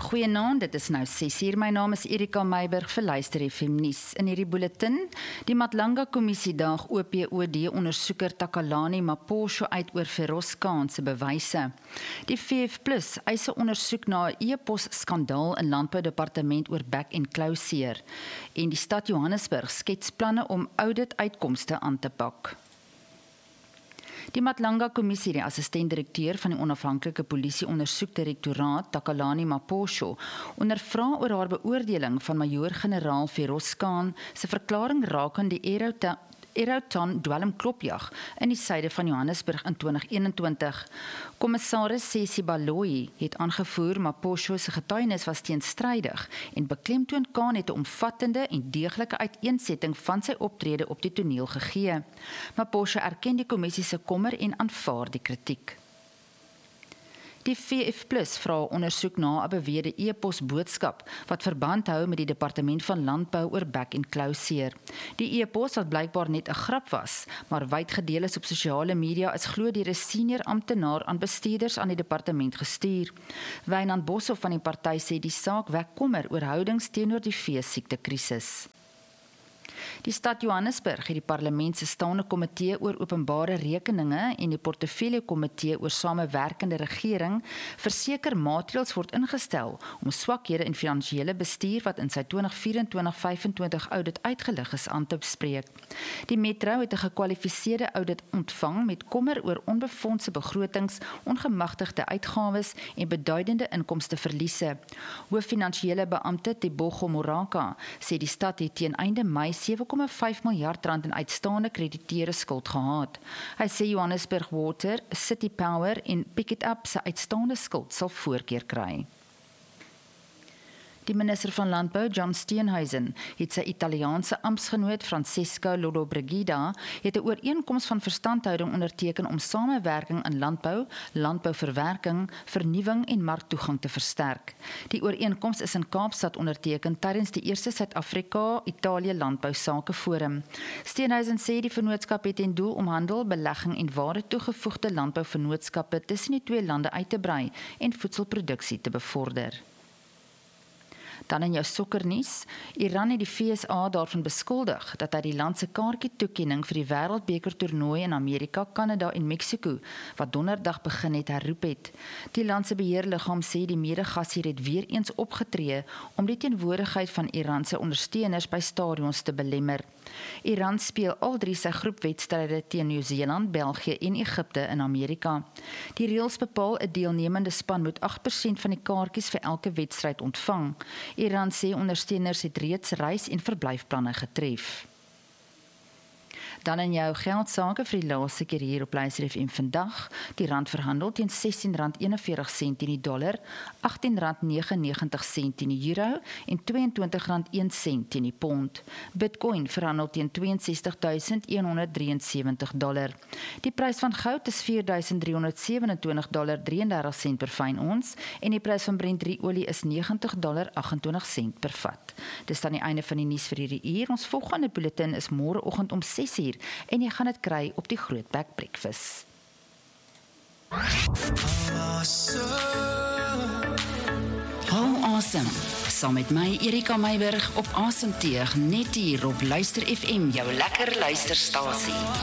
Goeienaand, dit is nou 6uur. My naam is Erika Meiburg vir Luister FM nuus. In hierdie bulletin, die Matlanga Kommissie daag OPOD-ondersoeker Takalani Maposho uit oor Feroz Khan se bewyse. Die VF+ eis 'n ondersoek na 'n e-pos-skandaal in Landboudepartement oor back and closure. En die stad Johannesburg skets planne om audit-uitkomste aan te pak. Die Matlanga Kommissie, die assistent-direkteur van die onafhanklike polisie-ondersoekdirektoraat, Takalani Maposho, ondervra oor haar beoordeling van majoor-generaal Feroz Khan se verklaring rakende die Eroton dwelmklopjag in die suide van Johannesburg in 2021. Kommissaris Sesi Baloyi het aangevoer Maposho se getuienis was teenstrydig en beklemtoon Khan het 'n omvattende en deeglike uiteensetting van sy optrede op die toneel gegee. Maposho erken die kommissie se kommer en aanvaar die kritiek. Die VF+ vra ondersoek na 'n beweerde e-pos boodskap wat verband hou met die Departement van Landbou oor back and closure. Die e-pos wat blykbaar net 'n grap was, maar wyd gedeel is op sosiale media, is glo deur 'n senior amptenaar aan bestuurders aan die departement gestuur. Wynand Boshoff van die party sê die saak wek kommer oor houdings teenoor die veesiektekrisis. Die stad Johannesburg het die parlement se staande komitee oor openbare rekeninge en die portefeulje komitee oor samewerkende regering verseker maatreëls word ingestel om swakhede in finansiële bestuur wat in sy 2024-25 audit uitgelig is aan te bespreek. Die metro het 'n gekwalifiseerde audit ontvang met kommer oor onbefondse begrotings, ongemagtigde uitgawes en beduidende inkomsteverliese. Hooffinansiële beampte Tebogo Moraka sê die stad het teen einde Mei 7,5 miljard rand in uitstaande krediteure skuld gehad. Hy sê Johannesburg Water, City Power en Pick It Up se uitstaande skuld sal voorkeur kry. Die minister van Landbou, John Steenhuisen, het sy Italiaanse amptsgenoot Francesco Lollobrigida het 'n ooreenkoms van verstandhouding onderteken om samewerking in landbou, landbouverwerking, vernuwing en marktoegang te versterk. Die ooreenkoms is in Kaapstad onderteken tydens die eerste Suid-Afrika-Italië Landbou Sake Forum. Steenhuisen sê die vennootskap het ten doel om handel, belegging en waarde toegevoegde landbouvennootskappe tussen die twee lande uit te brei en voedselproduksie te bevorder. Dan in jou sokkernuus, Iran het die VSA daarvan beskuldig dat hy die land se kaartjie-toekenning vir die Wêreldbeker toernooi in Amerika, Kanada en Mexiko, wat donderdag begin het, herroep het. Die land se beheerliggaam sê die mede-gasheer het weer eens opgetree om die teenwoordigheid van Iran se ondersteuners by stadions te belemmer. Iran speel al 3 sy groepwedstryde teen Nieu-Seeland, België en Egipte in Amerika. Die reëls bepaal 'n deelnemende span moet 8% van die kaartjies vir elke wedstryd ontvang. Iran sê ondersteuners het reeds reis- en verblyfplanne getref. Dan in jou geldsake vir die laaste keer hier op Luister FM vandag. Die rand verhandel teen R16,41 teen die dollar, R18,99 teen die euro en R22,01 teen die pond. Bitcoin verhandel teen $62,173. Die prys van goud is $4,327,33 per fyn ons en die prys van Brent olie is $90,28 per vat. Dis dan die einde van die nuus vir hierdie uur. Ons volgende bulletin is môreoggend om 6uur. En jy gaan dit kry op die Grootbek Breakfast. Hou asem, saam met my Erika Meiburg op Asemteug, net hier op Luister FM, jou lekker luisterstasie.